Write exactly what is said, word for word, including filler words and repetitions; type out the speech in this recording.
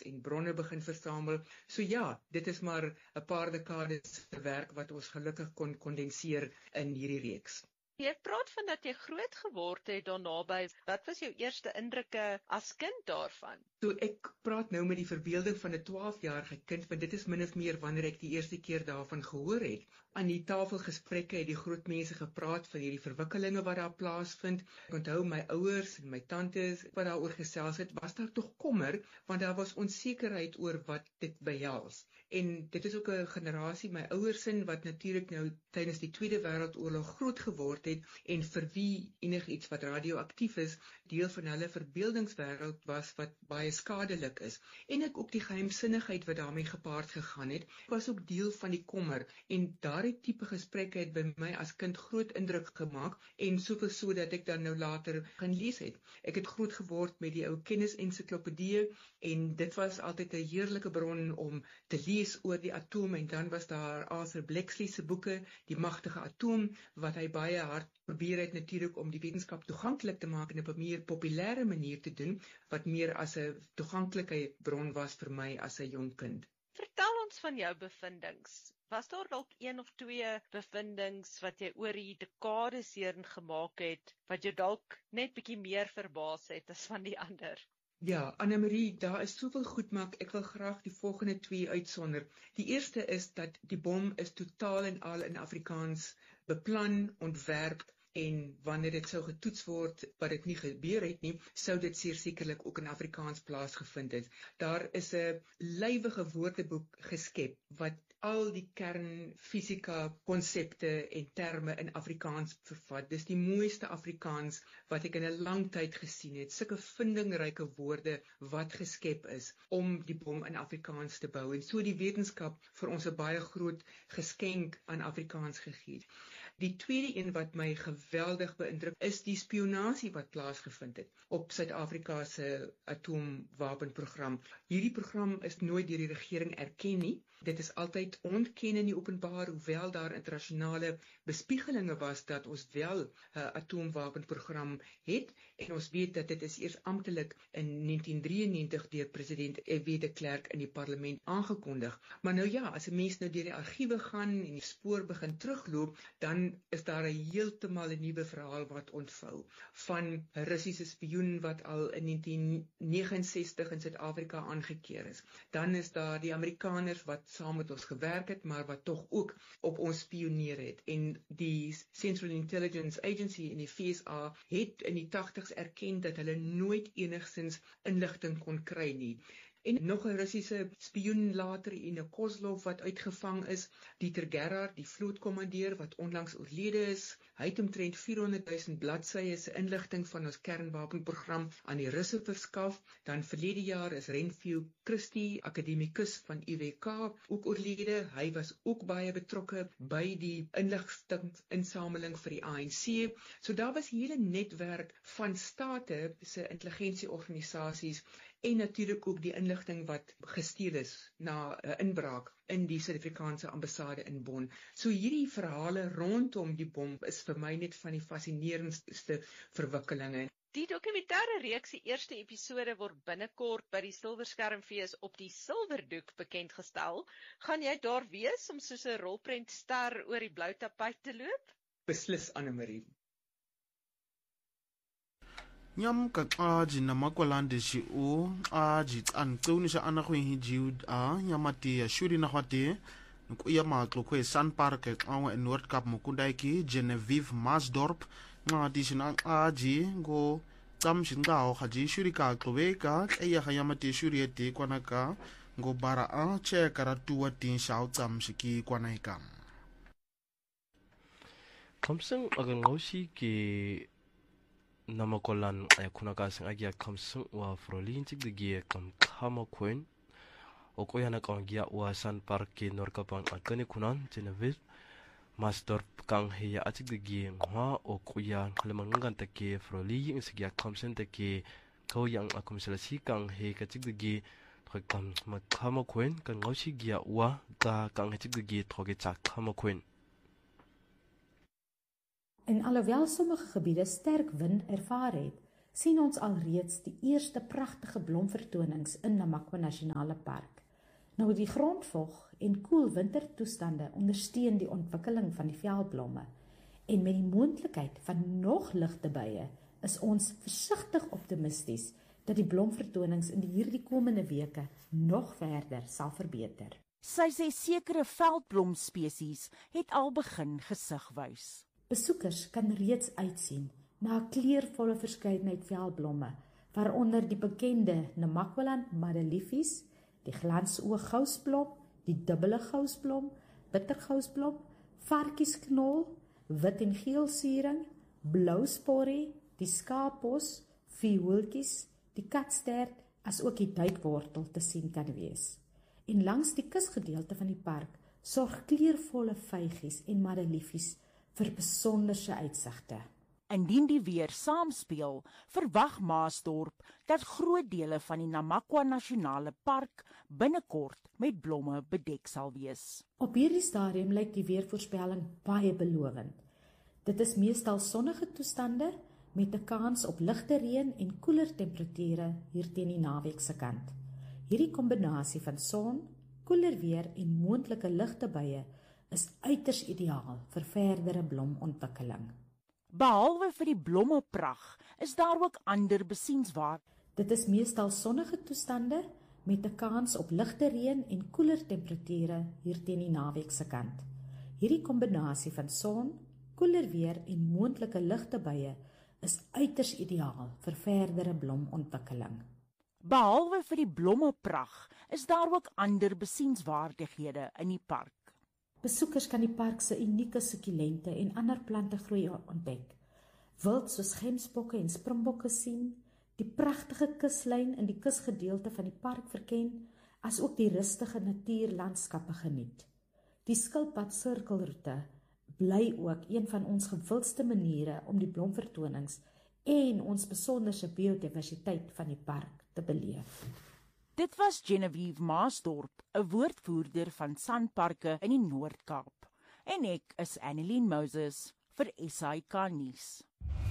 en bronne begin versamel. So ja, dit is maar 'n paar dekades se werk wat ons gelukkig kon kondenseer in hierdie reeks. Jy praat van dat jy groot geword het daar naby. Wat was jou eerste indrukke as kind daarvan? So ek praat nou met die verbeelding van 'n twaalfjarige kind, want dit is min of meer wanneer ek die eerste keer daarvan gehoor het. Aan die tafelgesprekke het die groot mense gepraat van hierdie verwikkelinge wat daar plaasvind. Ek onthou my ouers en my tantes wat daaroor gesels het, was daar tog kommer, want daar was onsekerheid oor wat dit behels. En dit is ook 'n generasie, my ouers sin, wat natuurlik nou tydens die Tweede Wêreldoorlog groot geword het en vir wie enigiets wat radioaktief is, deel van hulle verbeeldingswêreld was wat baie skadelik is. En ek ook die geheimsinnigheid wat daarmee gepaard gegaan het, was ook deel van die kommer. En daardie tipe gesprekke het by my as kind groot indruk gemaak en soveel so dat ek dan nou later gaan lees het. Ek het groot geword met die ou kennisensiklopedie en dit was altyd 'n heerlike bron om te lees oor die atoom, en dan was daar Arthur Blacksley se boeke, Die Magtige Atoom, wat hy baie hard probeer het natuurlik om die wetenskap toeganklik te maak en op 'n meer populêre manier te doen, wat meer as 'n toeganklike bron was vir my as 'n jong kind. Vertel ons van jou bevindinge. Was daar dalk een of twee bevindinge wat jy oor die dekades heen gemaak het, wat jou dalk net bietjie meer verbaas het as van die ander? Ja, Anne-Marie, daar is soveel goed, maar ek wil graag die volgende twee uitsonder. Die eerste is dat die bom is totaal en al in Afrikaans beplan, ontwerp, en wanneer dit sou getoets word, wat dit nie gebeur het nie, sou dit seker sekerlik ook in Afrikaans plaasgevind het. Daar is 'n lywige woordeboek geskep wat al die kernfisika konsepte en terme in Afrikaans vervat. Dis die mooiste Afrikaans wat ek in 'n lang tyd gesien het. Sulke vindingryke woorde wat geskep is om die bom in Afrikaans te bou. En so die wetenskap vir ons 'n baie groot geskenk aan Afrikaans gegee. Die tweede een wat my geweldig beïndruk is die spionasie wat plaasgevind het op Suid-Afrika se atoomwapenprogram. Hierdie program is nooit deur die regering erken nie. Dit is altyd ontken in die openbaar, hoewel daar internasionale bespiegelinge was dat ons wel 'n uh, atoomwapenprogram het, en ons weet dat dit is eers amptelik in negentien drieënnegentig deur president F W de Klerk in die parlement aangekondig. Maar nou ja, as 'n mens nou deur die argiewe gaan en die spoor begin terugloop, dan is daar 'n heeltemal 'n nuwe verhaal wat ontvou van 'n Russiese spioen wat al in negentien negenensestig in Suid-Afrika aangekeer is. Dan is daar die Amerikaners wat saam met ons gewerk het, maar wat tog ook op ons spioneer het. En die Central Intelligence Agency in die V S A het in die tagtigs erken dat hulle nooit enigsins inligting kon kry nie. En nog 'n Russiese spioen later, in Kozlov wat uitgevang is, Dieter Gerhard, die vlootkommandeur wat onlangs oorlede is. Hy het omtrent vierhonderdduisend bladsye se inligting van ons kernwapenprogram aan die Russe verskaf. Dan verlede jaar is Renfrew Christie, akademikus van U W K, ook oorlede. Hy was ook baie betrokke by die inligtingsinsameling vir die A N C. So daar was 'n hele netwerk van state se intelligensieorganisasies en natuurlik ook die inligting wat gesteel is na 'n inbraak in die Suid-Afrikaanse ambassade in Bonn. So hierdie verhale rondom die bom is vir my net van die fascinerendste verwikkelinge. Die dokumentêre reeks se eerste episode word binnekort by die Silverskermfees op die Silverdoek bekendgestel. Gaan jy daar wees om soos 'n rolprentster oor die blou tapuit te loop? Beslis, Anne-Marie. Nyam ka aji na makwalande shi o aji an tsoni sha ana khwe hiji a nyamati ya shuri na khwate nku ya matlo khwe Sun Park awa in Noord Kaap Mukundai ki Genevieve Masdorp nga di shina aji go tsam shinga o khaji shuri ka klowe ka ya khayamati shuri eti kwanaka go bara a che karatu watin shao tsam shiki kwanaika kamsang agan ngoshi ki namakolan ay kunakasing agya kamsung wa frolin tig de kam khama coin o ko yana kang gya wa Sun Park ki norkapang akani kunan Genevieve Masdorp kang heya atig de gi ngwa o ko ya khalamangan ta ke froli ing sigya kamsen ta ke ko yang akumselasi kang he ka tig de gi thokam ma khama coin kan ngoshi gya wa ka kang he tig de gi thoge chak khama coin. En alhoewel sommige gebiede sterk wind ervaar het, sien ons alreeds die eerste pragtige blomvertonings in Namakwa Nasionale Park. Nou die grondvog en koel wintertoestande ondersteun die ontwikkeling van die veldblomme en met die moontlikheid van nog ligte bye is ons versigtig optimisties dat die blomvertonings in hierdie komende weke nog verder sal verbeter. Sy sê sekere veldblomspesies het al begin gesig wys. Besoekers kan reeds uitsien na 'n kleurvolle verskeidenheid veldblomme, waaronder die bekende Namakwaland madeliefies, die glansooggousblom, die dubbele gousblom, bittergousblom, varkiesknol, wit en geel suring, blou sporrie, die skaappos, viooltjies, die katstert, as ook die duikwortel te sien kan wees. En langs die kusgedeelte van die park sorg kleurvolle vygies en madeliefies vir besonderse uitsigte. Indien die weer saamspeel, verwag Maasdorp dat groot dele van die Namakwa Nasionale Park binnekort met blomme bedek sal wees. Op hierdie stadium lyk die weervoorspelling baie belovend. Dit is meestal sonnige toestande met 'n kans op ligte reën en koeler temperature hier teen die naweek se kant. Hierdie kombinasie van son, koeler weer en moontlike ligte bye is uiters ideaal vir verdere blomontwikkeling. Behalwe vir die blommeprag, is daar ook ander besienswaardes. Dit is meestal sonnige toestande met 'n kans op ligte reën en koeler temperature hier teen die naweek se kant. Hierdie kombinasie van son, koeler weer en moontlike ligte bye is uiters ideaal vir verdere blomontwikkeling. Behalwe vir die blommeprag, is daar ook ander besienswaardighede in die park. Besoekers kan die park se unieke sukkulente en ander plante groei ontdek. Wild soos gemsbokke en springbokke sien, die pragtige kuslyn in die kusgedeelte van die park verken, as ook die rustige natuurlandskappe geniet. Die skilpad sirkelroete bly ook een van ons gewildste maniere om die blomvertonings en ons besonderse biodiversiteit van die park te beleef. Dit was Genevieve Maasdorp, 'n woordvoerder van Sanparke in die Noord-Kaap. En ek is Annelien Moses vir S A I K nuus.